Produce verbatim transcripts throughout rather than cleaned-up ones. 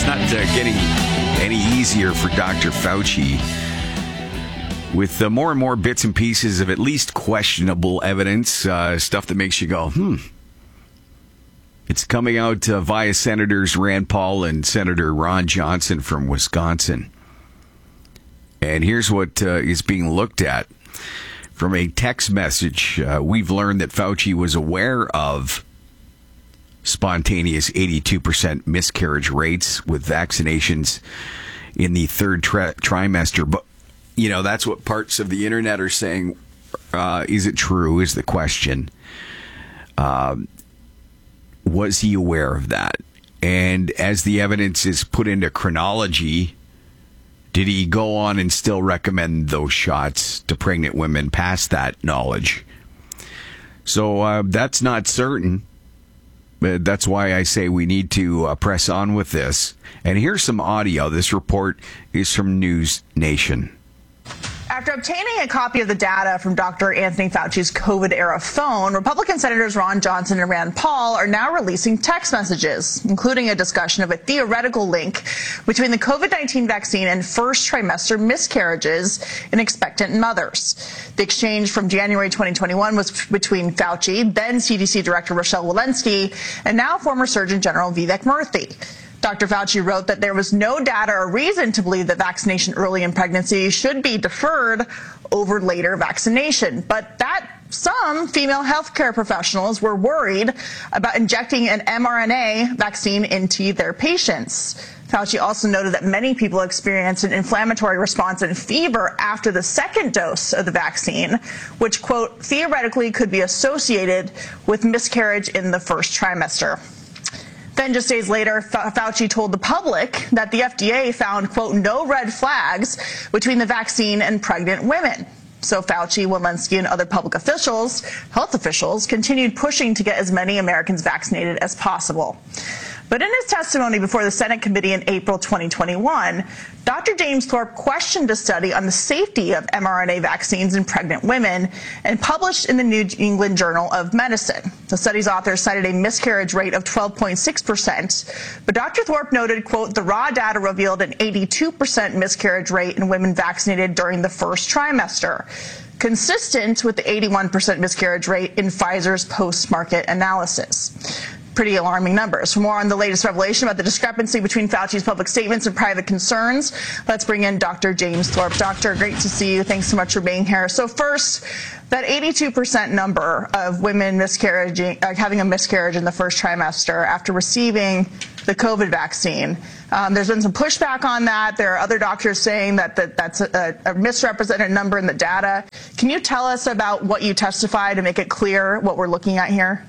not uh, getting any easier for Doctor Fauci. With uh, more and more bits and pieces of at least questionable evidence, uh, stuff that makes you go, hmm. It's coming out uh, via Senators Rand Paul and Senator Ron Johnson from Wisconsin. And here's what uh, is being looked at. From a text message, uh, we've learned that Fauci was aware of spontaneous eighty-two percent miscarriage rates with vaccinations in the third tri- trimester. But, you know, that's what parts of the internet are saying. Uh, is it true, is the question. Um, was he aware of that? And as the evidence is put into chronology, did he go on and still recommend those shots to pregnant women past that knowledge? So uh, that's not certain. But that's why I say we need to uh, press on with this. And here's some audio. This report is from News Nation. After obtaining a copy of the data from Doctor Anthony Fauci's COVID-era phone, Republican Senators Ron Johnson and Rand Paul are now releasing text messages, including a discussion of a theoretical link between the COVID nineteen vaccine and first trimester miscarriages in expectant mothers. The exchange from January twenty twenty-one was between Fauci, then C D C Director Rochelle Walensky, and now former Surgeon General Vivek Murthy. Doctor Fauci wrote that there was no data or reason to believe that vaccination early in pregnancy should be deferred over later vaccination, but that some female healthcare professionals were worried about injecting an mRNA vaccine into their patients. Fauci also noted that many people experienced an inflammatory response and fever after the second dose of the vaccine, which, quote, theoretically could be associated with miscarriage in the first trimester. Then just days later, Fauci told the public that the F D A found, quote, no red flags between the vaccine and pregnant women. So Fauci, Walensky, and other public officials, health officials, continued pushing to get as many Americans vaccinated as possible. But in his testimony before the Senate committee in April twenty twenty-one, Doctor James Thorpe questioned a study on the safety of mRNA vaccines in pregnant women and published in the New England Journal of Medicine. The study's authors cited a miscarriage rate of twelve point six percent, but Doctor Thorpe noted, quote, the raw data revealed an eighty-two percent miscarriage rate in women vaccinated during the first trimester, consistent with the eighty-one percent miscarriage rate in Pfizer's post-market analysis. Pretty alarming numbers. For more on the latest revelation about the discrepancy between Fauci's public statements and private concerns, let's bring in Doctor James Thorpe. Doctor, great to see you. Thanks so much for being here. So first, that eighty-two percent number of women miscarriaging, uh, having a miscarriage in the first trimester after receiving the COVID vaccine. Um, there's been some pushback on that. There are other doctors saying that, that that's a, a misrepresented number in the data. Can you tell us about what you testified to make it clear what we're looking at here?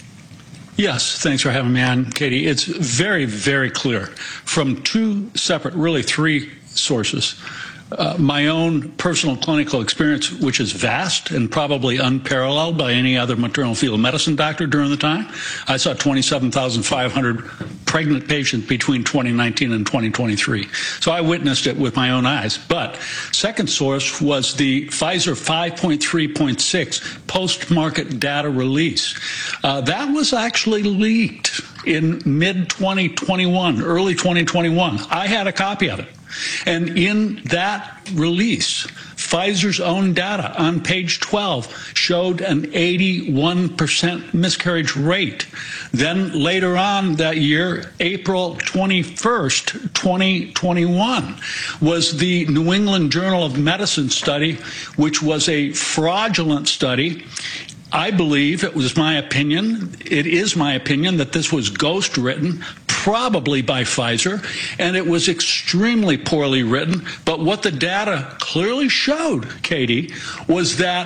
Yes, thanks for having me on, Katie. It's very, very clear from two separate, really three sources. Uh, my own personal clinical experience, which is vast and probably unparalleled by any other maternal fetal medicine doctor during the time. I saw twenty-seven thousand five hundred pregnant patients between twenty nineteen and twenty twenty-three. So I witnessed it with my own eyes. But second source was the Pfizer five point three point six post-market data release. Uh, that was actually leaked in mid twenty twenty-one, early twenty twenty-one. I had a copy of it. And in that release, Pfizer's own data on page twelve showed an eighty-one percent miscarriage rate. Then later on that year, April twenty-first, twenty twenty-one, was the New England Journal of Medicine study, which was a fraudulent study. I believe, it was my opinion, it is my opinion that this was ghost written, probably by Pfizer, and it was extremely poorly written. But what the data clearly showed, Katie, was that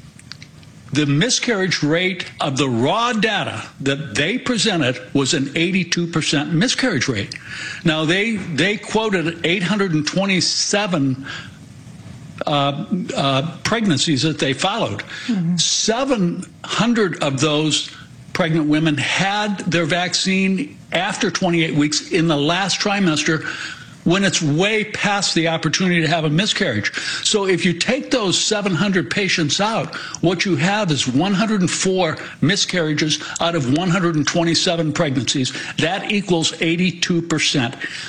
the miscarriage rate of the raw data that they presented was an eighty-two percent miscarriage rate. Now, they, they quoted eight hundred twenty-seven Uh, uh, pregnancies that they followed. Mm-hmm. seven hundred of those pregnant women had their vaccine after twenty-eight weeks in the last trimester, when it's way past the opportunity to have a miscarriage. So if you take those seven hundred patients out, what you have is one hundred four miscarriages out of one hundred twenty-seven pregnancies. That equals eighty-two percent.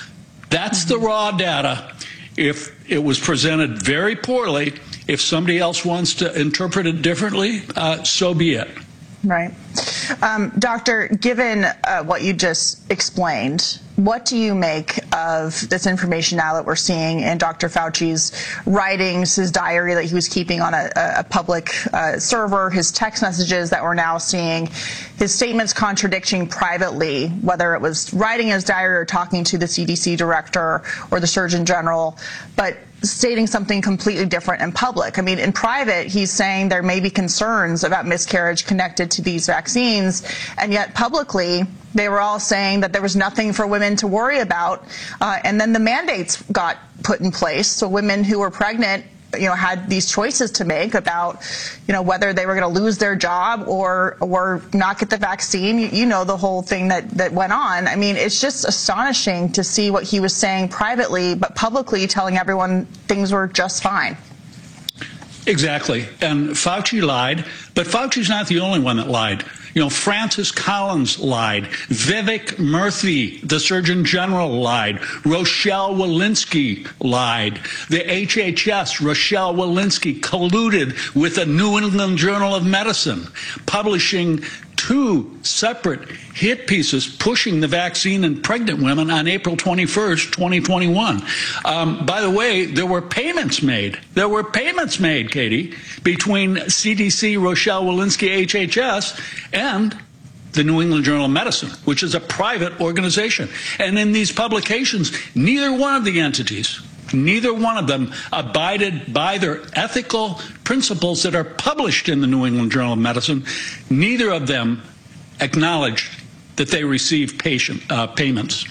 That's the raw data. If it was presented very poorly, if somebody else wants to interpret it differently, uh, so be it. Right. Um, Doctor, given uh, what you just explained, what do you make of this information now that we're seeing in Doctor Fauci's writings, his diary that he was keeping on a, a public uh, server, his text messages that we're now seeing, his statements contradicting privately, whether it was writing his diary or talking to the C D C director or the Surgeon General, but stating something completely different in public? I mean, in private, he's saying there may be concerns about miscarriage connected to these vaccines, and yet publicly, they were all saying that there was nothing for women to worry about. Uh, and then the mandates got put in place, so women who were pregnant, you know, had these choices to make about, you know, whether they were going to lose their job or or not get the vaccine. You, you know, the whole thing that, that went on. I mean, it's just astonishing to see what he was saying privately, but publicly telling everyone things were just fine. Exactly. And Fauci lied, but Fauci's not the only one that lied. You know, Francis Collins lied. Vivek Murthy, the Surgeon General, lied. Rochelle Walensky lied. The H H S, Rochelle Walensky, colluded with the New England Journal of Medicine, publishing two separate hit pieces pushing the vaccine in pregnant women on April twenty-first, twenty twenty-one. Um, by the way, there were payments made. There were payments made, Katie, between C D C, Rochelle Walensky, H H S, and the New England Journal of Medicine, which is a private organization. And in these publications, neither one of the entities, neither one of them abided by their ethical principles that are published in the New England Journal of Medicine. Neither of them acknowledged that they received patient uh, payments.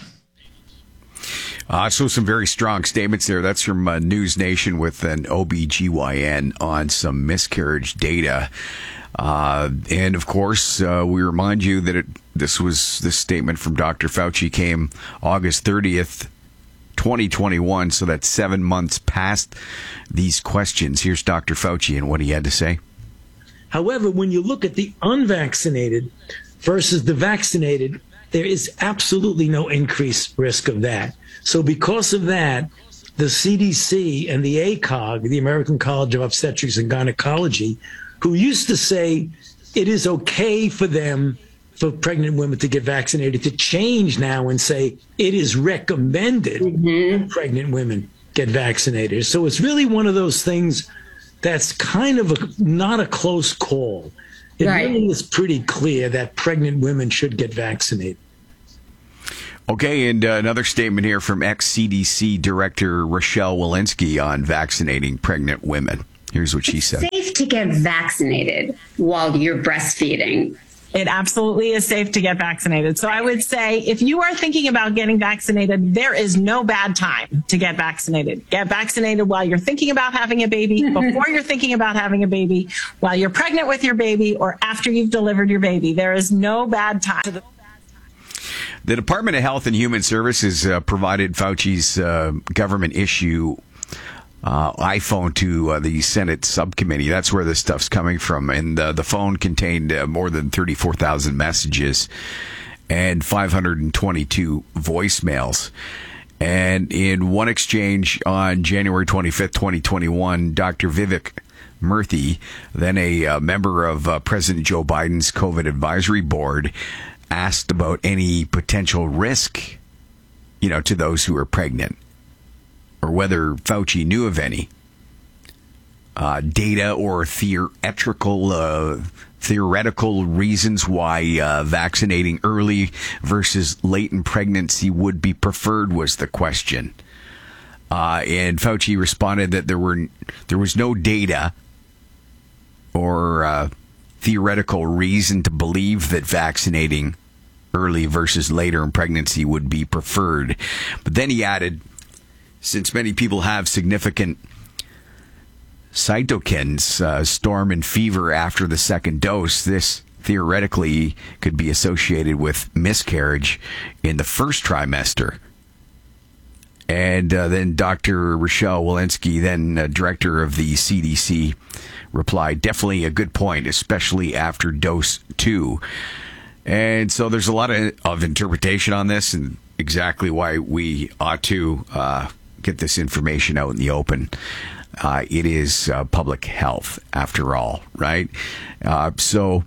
Uh, so some very strong statements there. That's from uh, News Nation with an O B G Y N on some miscarriage data. Uh, and of course, uh, we remind you that it, this was this statement from Doctor Fauci came August thirtieth, twenty twenty-one. So that's seven months past these questions. Here's Doctor Fauci and what he had to say. However, when you look at the unvaccinated versus the vaccinated, there is absolutely no increased risk of that. So because of that, the C D C and the A C O G, the American College of Obstetrics and Gynecology, who used to say it is okay for them, for pregnant women to get vaccinated, to change now and say it is recommended mm-hmm. that pregnant women get vaccinated. So it's really one of those things that's kind of a, not a close call. It right. really is pretty clear that pregnant women should get vaccinated. Okay, and uh, another statement here from ex-C D C Director Rochelle Walensky on vaccinating pregnant women. Here's what she said. It's safe to get vaccinated while you're breastfeeding. It absolutely is safe to get vaccinated. So I would say if you are thinking about getting vaccinated, there is no bad time to get vaccinated. Get vaccinated while you're thinking about having a baby, before you're thinking about having a baby, while you're pregnant with your baby, or after you've delivered your baby. There is no bad time. The Department of Health and Human Services uh, provided Fauci's uh, government issue Uh, iPhone to uh, the Senate subcommittee. That's where this stuff's coming from. And uh, the phone contained uh, more than thirty-four thousand messages and five hundred twenty-two voicemails. And in one exchange on January twenty-fifth, twenty twenty-one, Doctor Vivek Murthy, then a uh, member of uh, President Joe Biden's COVID advisory board, asked about any potential risk, you know, to those who are pregnant, or whether Fauci knew of any uh, data or theoretical uh, theoretical reasons why uh, vaccinating early versus late in pregnancy would be preferred was the question. Uh, and Fauci responded that there were there was no data or uh, theoretical reason to believe that vaccinating early versus later in pregnancy would be preferred. But then he added, since many people have significant cytokines, uh, storm and fever after the second dose, this theoretically could be associated with miscarriage in the first trimester. And uh, then Doctor Rochelle Walensky, then uh, director of the C D C, replied, definitely a good point, especially after dose two. And so there's a lot of, of interpretation on this and exactly why we ought to uh, get this information out in the open. Uh, it is uh, public health, after all, right? Uh, so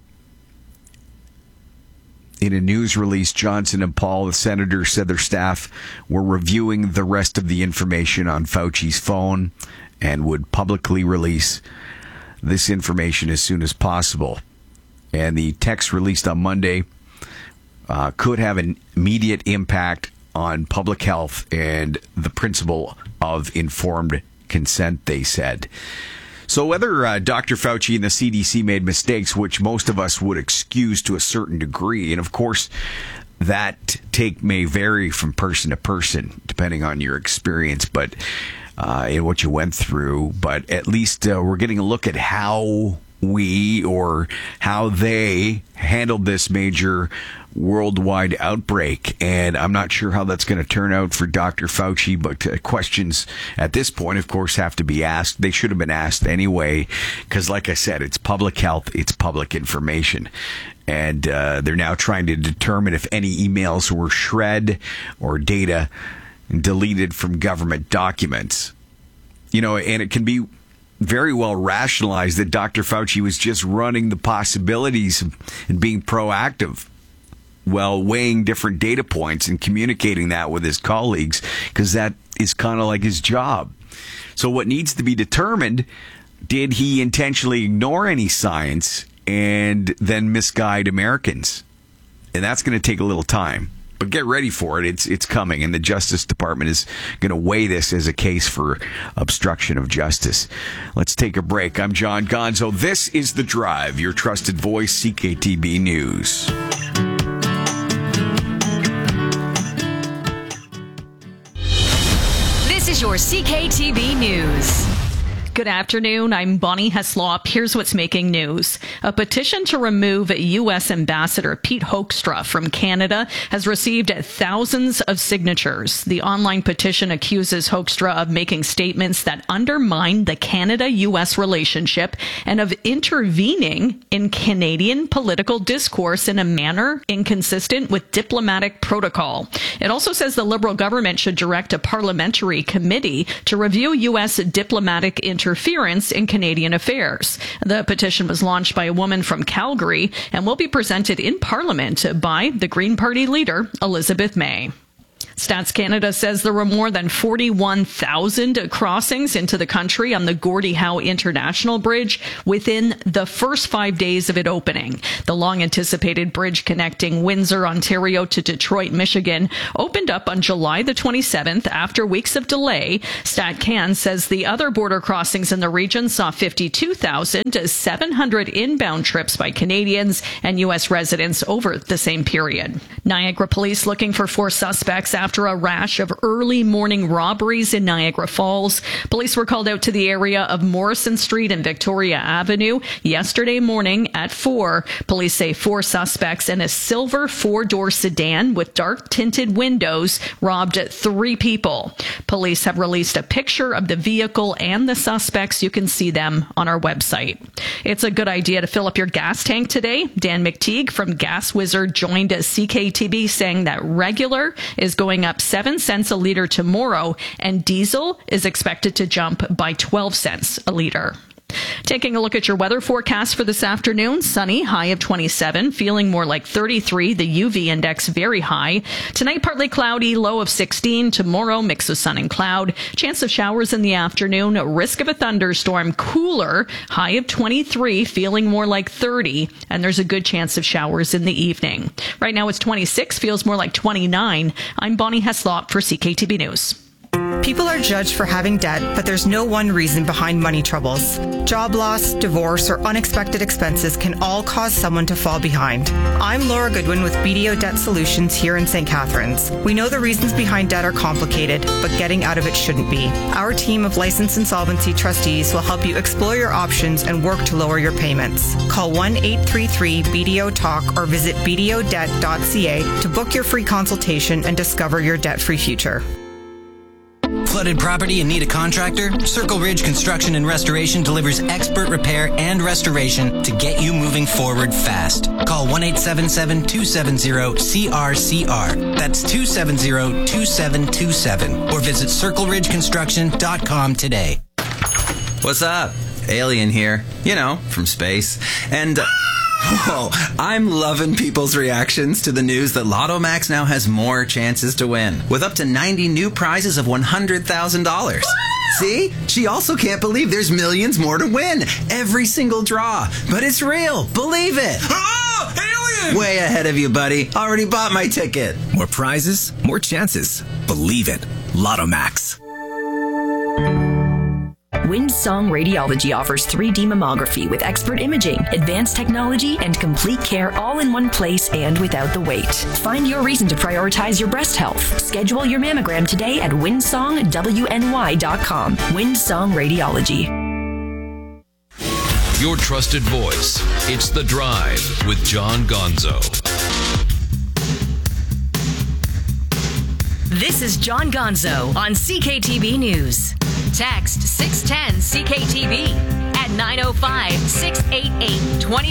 in a news release, Johnson and Paul, the senators, said their staff were reviewing the rest of the information on Fauci's phone and would publicly release this information as soon as possible. And the text released on Monday uh, could have an immediate impact on public health and the principle of informed consent, they said. So whether uh, Doctor Fauci and the C D C made mistakes, which most of us would excuse to a certain degree, and of course that take may vary from person to person depending on your experience, but uh, and what you went through, but at least uh, we're getting a look at how we or how they handled this major worldwide outbreak. And I'm not sure how that's going to turn out for Doctor Fauci, but uh, questions at this point, of course, have to be asked. They should have been asked anyway, because like I said, it's public health, it's public information. And uh, they're now trying to determine if any emails were shred or data deleted from government documents. You know, and it can be very well rationalized that Doctor Fauci was just running the possibilities and being proactive while weighing different data points and communicating that with his colleagues, because that is kind of like his job. So what needs to be determined, did he intentionally ignore any science and then misguide Americans? And that's going to take a little time. But get ready for it. It's it's coming, and the Justice Department is going to weigh this as a case for obstruction of justice. Let's take a break. I'm John Gonzo. This is The Drive, your trusted voice, C K T B News. This is your C K T B News. Good afternoon. I'm Bonnie Heslop. Here's what's making news. A petition to remove U S Ambassador Pete Hoekstra from Canada has received thousands of signatures. The online petition accuses Hoekstra of making statements that undermine the Canada-U S relationship and of intervening in Canadian political discourse in a manner inconsistent with diplomatic protocol. It also says the Liberal government should direct a parliamentary committee to review U S diplomatic intervention interference in Canadian affairs. The petition was launched by a woman from Calgary and will be presented in Parliament by the Green Party leader, Elizabeth May. Stats Canada says there were more than forty-one thousand crossings into the country on the Gordie Howe International Bridge within the first five days of it opening. The long-anticipated bridge connecting Windsor, Ontario to Detroit, Michigan opened up on July the twenty-seventh after weeks of delay. StatCan says the other border crossings in the region saw fifty-two thousand seven hundred inbound trips by Canadians and U S residents over the same period. Niagara police looking for four suspects after a rash of early morning robberies in Niagara Falls. Police were called out to the area of Morrison Street and Victoria Avenue yesterday morning at four. Police say four suspects in a silver four-door sedan with dark-tinted windows robbed three people. Police have released a picture of the vehicle and the suspects. You can see them on our website. It's a good idea to fill up your gas tank today. Dan McTeague from Gas Wizard joined C K T B saying that regular is going up seven cents a liter tomorrow, and diesel is expected to jump by twelve cents a liter. Taking a look at your weather forecast for this afternoon, sunny, high of twenty-seven, feeling more like thirty-three, the U V index very high. Tonight, partly cloudy, low of sixteen. Tomorrow, mix of sun and cloud. Chance of showers in the afternoon, risk of a thunderstorm, cooler, high of twenty-three, feeling more like thirty, and there's a good chance of showers in the evening. Right now, it's twenty-six, feels more like twenty-nine. I'm Bonnie Heslop for C K T B News. People are judged for having debt, but there's no one reason behind money troubles. Job loss, divorce, or unexpected expenses can all cause someone to fall behind. I'm Laura Goodwin with B D O Debt Solutions here in Saint Catharines. We know the reasons behind debt are complicated, but getting out of it shouldn't be. Our team of licensed insolvency trustees will help you explore your options and work to lower your payments. Call one eight three three B D O talk or visit b d o debt dot c a to book your free consultation and discover your debt-free future. flooded property and need a contractor? Circle Ridge Construction and Restoration delivers expert repair and restoration to get you moving forward fast. Call one eight seven seven, two seven zero, C R C R. That's two seven zero, two seven two seven. Or visit circle ridge construction dot com today. What's up? Alien here. You know, from space. And... Uh, Whoa, I'm loving people's reactions to the news that Lotto Max now has more chances to win, with up to ninety new prizes of one hundred thousand dollars. See? She also can't believe there's millions more to win. Every single draw. But it's real. Believe it. Oh, alien! Way ahead of you, buddy. Already bought my ticket. More prizes, more chances. Believe it. Lotto Max. Windsong Radiology offers three D mammography with expert imaging, advanced technology, and complete care all in one place and without the wait. Find your reason to prioritize your breast health. Schedule your mammogram today at windsong w n y dot com. Windsong Radiology. Your trusted voice. It's The Drive with John Gonzo. This is John Gonzo on C K T V News. Text six ten C K T V at nine oh five, six eight eight, two